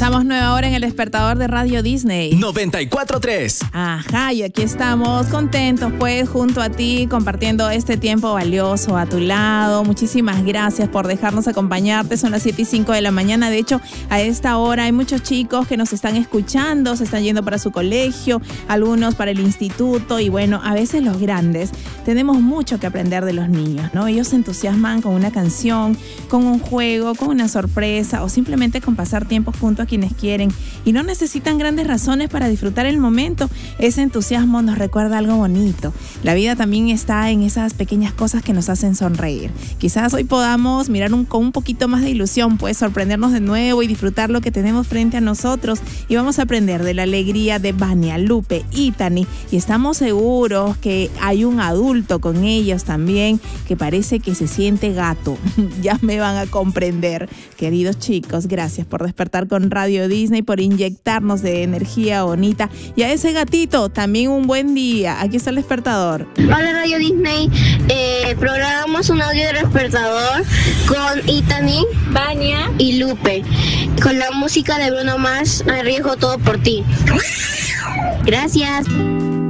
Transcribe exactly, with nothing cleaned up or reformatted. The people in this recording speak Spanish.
Comenzamos nueva hora en el despertador de Radio Disney noventa y cuatro punto tres. Ajá, y aquí estamos contentos pues junto a ti compartiendo este tiempo valioso a tu lado. Muchísimas gracias por dejarnos acompañarte. Son las siete y cinco de la mañana. De hecho, a esta hora hay muchos chicos que nos están escuchando, se están yendo para su colegio, algunos para el instituto y bueno, a veces los grandes tenemos mucho que aprender de los niños, ¿no? Ellos se entusiasman con una canción, con un juego, con una sorpresa o simplemente con pasar tiempo junto a quienes quieren y no necesitan grandes razones para disfrutar el momento. Ese entusiasmo nos recuerda algo bonito. La vida también está en esas pequeñas cosas que nos hacen sonreír. Quizás hoy podamos mirar un, con un poquito más de ilusión, pues sorprendernos de nuevo y disfrutar lo que tenemos frente a nosotros y vamos a aprender de la alegría de Vania, Lupe y Tani y estamos seguros que hay un adulto con ellos también que parece que se siente gato. Ya me van a comprender. Queridos chicos, gracias por despertar con Radio Disney, por inyectarnos de energía bonita y a ese gatito también un buen día. Aquí está el despertador. Hola Radio Disney, eh, programamos un audio de despertador con Itani, Vania y Lupe, con la música de Bruno Mars, Arriesgo todo por ti. Gracias.